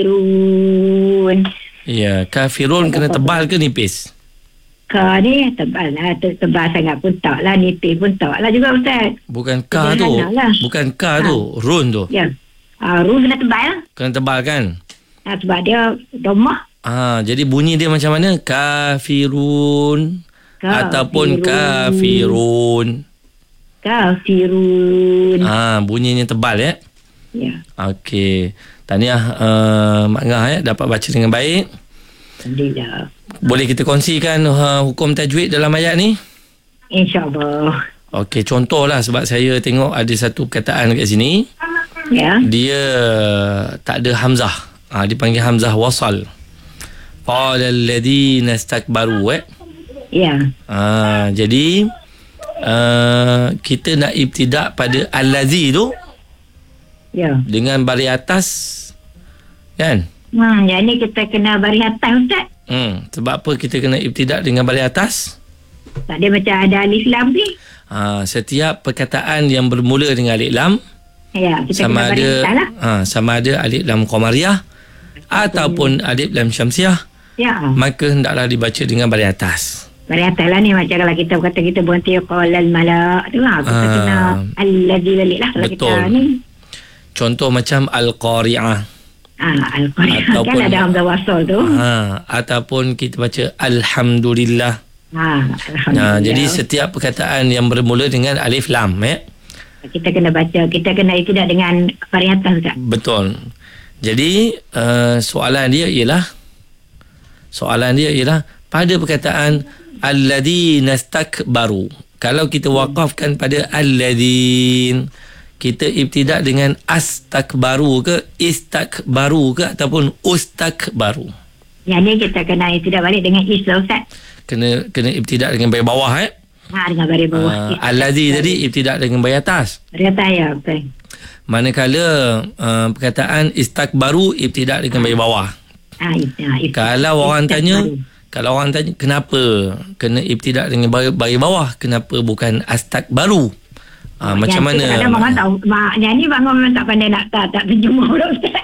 Kafirun. Ya, kafirun kena tebal ke nipis? Ka ni tebal lah. Tebal sangat pun tak lah. Nipis pun tak lah juga Ustaz. Bukan ka tu. Lah. Bukan ka tu. Run tu. Ya. Run kena tebal lah. Kena tebal kan? Sebab dia domah. Jadi bunyi dia macam mana? Kafirun. Ataupun kafirun. Kafirun. Bunyinya tebal ya? Ya. Okey. Tahniah Mak Ngah dapat baca dengan baik. Alhamdulillah. Boleh kita kongsikan hukum tajwid dalam ayat ni? InsyaAllah. Okey, contohlah sebab saya tengok ada satu perkataan kat sini. Ya. Dia tak ada hamzah. Dipanggil hamzah wasal. Qala alladhina istakbaru Ya. Jadi kita nak ibtidak pada allazi tu. Ya. Dengan baris atas kan? Yang ni kita kena baris atas Ustaz. Sebab apa kita kena ibtidak dengan baris atas? Tak ada macam ada alif lam ni. Setiap perkataan yang bermula dengan alif lam, ya, kita sama kena baris atas lah. Sama ada alif lam qamariyah ataupun alif lam syamsiah, ya, maka hendaklah dibaca dengan baris atas. Baris atas lah ni. Macam kalau kita kata kita berhenti qalal malak tu lah, kita kena allazi balik lah kalau betul. Kita ni. Contoh macam al-qari'ah. Al-qari'ah kan ada hamzah wasal tu. Ataupun kita baca alhamdulillah. Alhamdulillah. Jadi setiap perkataan yang bermula dengan alif lam kita kena baca, kita kena tidak dengan baris atas Ustaz. Betul. Jadi soalan dia ialah pada perkataan alladzina istakbaru, kalau kita wakafkan pada alladzin, kita ibtidak dengan astakbaru ke istakbaru ke ataupun ustakbaru? Yang ni kita kena ibtidak balik dengan islah Ustaz. Kena ibtidak dengan baris bawah dengan baris bawah. Allazi tadi ibtidak dengan baris atas. Baris atas ya, betul. Manakala perkataan istakbaru ibtidak dengan baris bawah. Kalau orang tanya kenapa kena ibtidak dengan baris bawah, kenapa bukan astakbaru? Macam mana? Kadang Mak tahu. Yang ni Mak memang tak pandai nak tak terjemah dah Ustaz.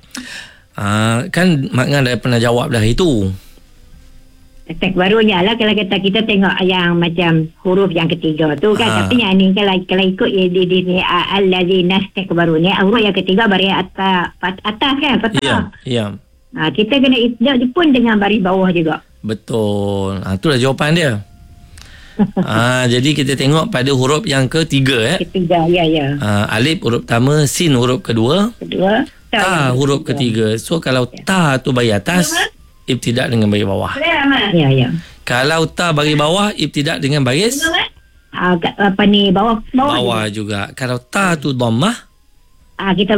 Kan Mak Ngah dah pernah jawab dah itu. Teks barunya lah kalau kita tengok yang macam huruf yang ketiga tu kan. Tapi yang ni kalau ikut di allazina istakbaru ni, huruf yang ketiga baris atas kan, petang. Ya. Kita kena ibtidak pun dengan baris bawah juga. Betul. Itulah jawapan dia. Jadi kita tengok pada huruf yang ketiga Ketiga, ya. Alif huruf pertama, sin huruf kedua, ta huruf ketiga. So kalau ta tu baris atas, ibtidak dengan baris bawah. Ya. Kalau ta baris bawah, ibtidak dengan baris bawah juga. Kalau ta tu dhammah, kita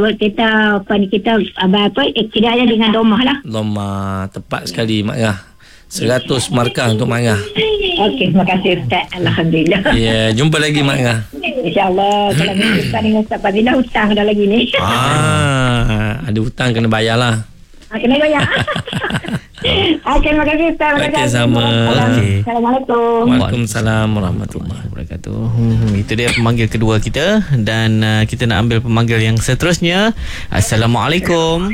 ibtidaknya dengan dhammah lah. Dhammah. Tepat sekali Mak Ngah. 100 markah untuk Mak Ngah. Okey, terima kasih Ustaz. Alhamdulillah. Ya, jumpa lagi Mak Ngah. InsyaAllah. Kalau kita dengan Ustaz Fadilah, hutang dah lagi ni. Ada hutang kena bayar lah. Kena bayar. Okey, terima kasih Ustaz. Okey, sama. Assalamualaikum. Waalaikumsalam warahmatullahi wabarakatuh. Itu dia pemanggil kedua kita. Dan kita nak ambil pemanggil yang seterusnya. Assalamualaikum.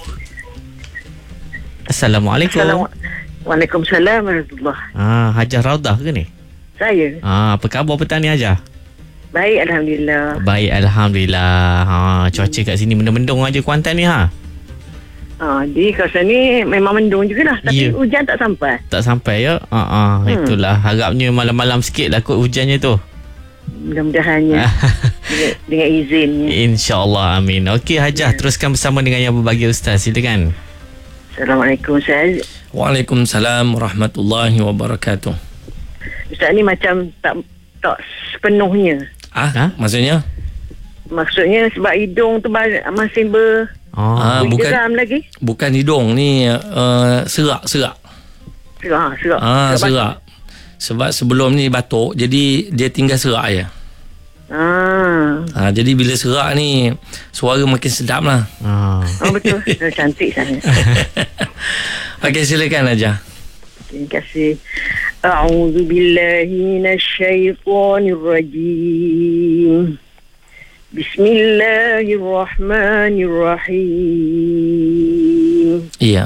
Waalaikumsalam warahmatullahi. Hajah Raudah ke ni? Saya. Apa khabar petang ni Hajah? Baik, Alhamdulillah. Cuaca kat sini mendung-mendung aja Kuantan ni di kawasan ni memang mendung jugalah. Tapi hujan tak sampai. Tak sampai ya? Itulah. Harapnya malam-malam sikit lah kot hujannya tu. Mudah-mudahannya. dengan izinnya. InsyaAllah, amin. Okey Hajah, teruskan bersama dengan yang berbagi Ustaz. Silakan. Assalamualaikum Ustaz. Waalaikumsalam warahmatullahi wabarakatuh. Ustaz ni macam tak sepenuhnya. Maksudnya? Maksudnya sebab hidung tu masih bergeram lagi. Bukan hidung ni, serak. Serak. Sebab sebelum ni batuk, jadi dia tinggal serak je. Jadi bila serak ni suara makin sedap lah. Betul. Cantik sangat. Okey, silakan aja. Terima kasih. A'udzu billahi minasyaitonir rajim. Bismillahirrahmanirrahim. Iya.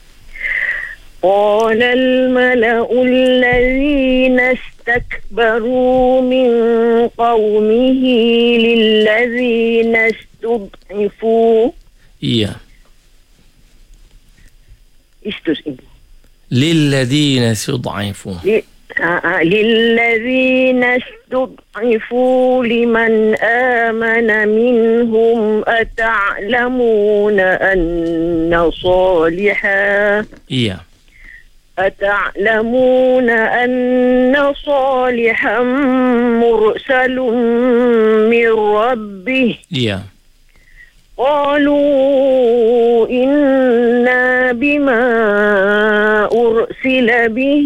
قال الملأ الذين استكبروا من قومه للذين استضعفوا. Iya. استضعفوا. للذين استضعفوا. للذين استضعفوا لمن آمن منهم أتعلمون أن صالحا. Iya. أتعلمون أن صالحا مرسل من ربه. Iya. قالوا إنا بما أرسل به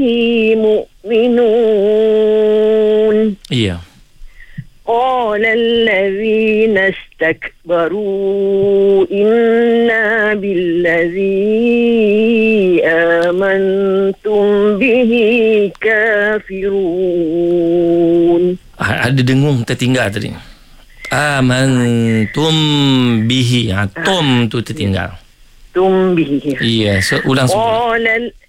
مؤمنون. Iya. قال الذين استكبروا إنا بالذي آمنتم به كافرون. Ada dengung tertinggal tadi. Amantum bihi. Tom tu tertinggal. Tum bihi. Iya. So, ulang semula.